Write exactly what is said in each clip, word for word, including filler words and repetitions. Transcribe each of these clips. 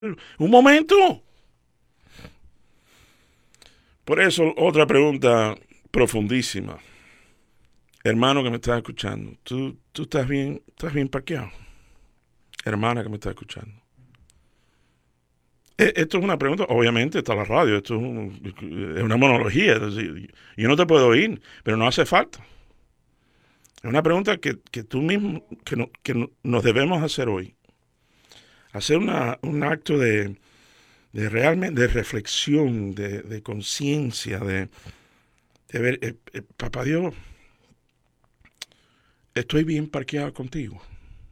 Un momento. Por eso, otra pregunta profundísima. Hermano que me estás escuchando, ¿tú, tú estás bien, estás bien parqueado? Hermana que me estás escuchando. E- Esto es una pregunta, obviamente está la radio, esto es, un- es una monología, es decir, yo no te puedo oír, pero no hace falta. Es una pregunta que, que tú mismo, que, no- que no- nos debemos hacer hoy. Hacer una, un acto de, de realmente, de reflexión, de, de conciencia, de, de ver, eh, eh, papá Dios, estoy bien parqueado contigo.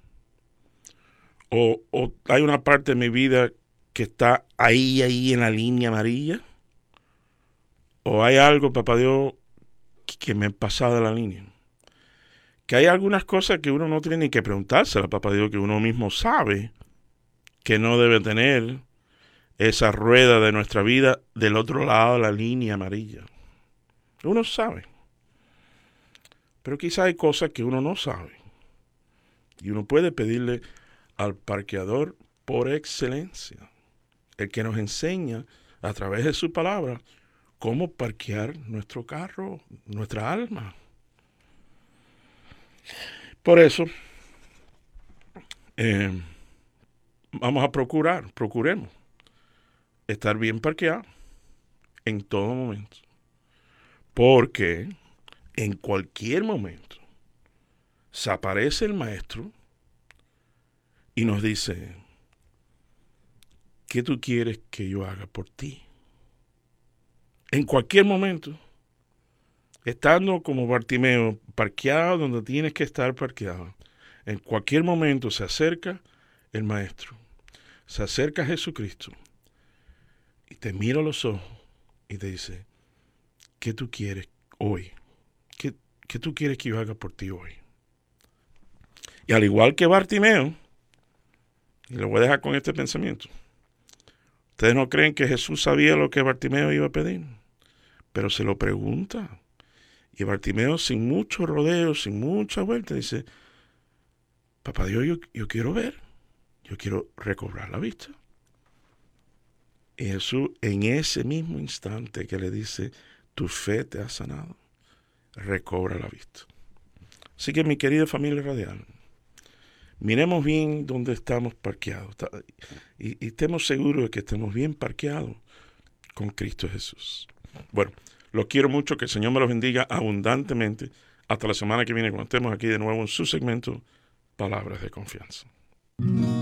O, o hay una parte de mi vida que está ahí, ahí en la línea amarilla. O hay algo, papá Dios, que me he pasado de la línea. Que hay algunas cosas que uno no tiene ni que preguntársela, papá Dios, que uno mismo sabe que no debe tener esa rueda de nuestra vida del otro lado de la línea amarilla. Uno sabe. Pero quizá hay cosas que uno no sabe. Y uno puede pedirle al parqueador por excelencia, el que nos enseña a través de su palabra cómo parquear nuestro carro, nuestra alma. Por eso, eh, vamos a procurar, procuremos estar bien parqueados en todo momento. Porque en cualquier momento se aparece el maestro y nos dice, ¿qué tú quieres que yo haga por ti? En cualquier momento, estando como Bartimeo, parqueado donde tienes que estar parqueado, en cualquier momento se acerca el maestro, se acerca a Jesucristo y te mira a los ojos y te dice, ¿qué tú quieres hoy? ¿Qué, qué tú quieres que yo haga por ti hoy? Y al igual que Bartimeo, y lo voy a dejar con este pensamiento, ¿ustedes no creen que Jesús sabía lo que Bartimeo iba a pedir? Pero se lo pregunta. Y Bartimeo, sin mucho rodeo, sin mucha vuelta, dice, papá Dios, yo, yo quiero ver, yo quiero recobrar la vista. Y Jesús, en ese mismo instante que le dice, tu fe te ha sanado, recobra la vista. Así que mi querida familia radial, miremos bien dónde estamos parqueados y, y estemos seguros de que estemos bien parqueados con Cristo Jesús. Bueno, los quiero mucho, que el Señor me los bendiga abundantemente. Hasta la semana que viene cuando estemos aquí de nuevo en su segmento Palabras de Confianza.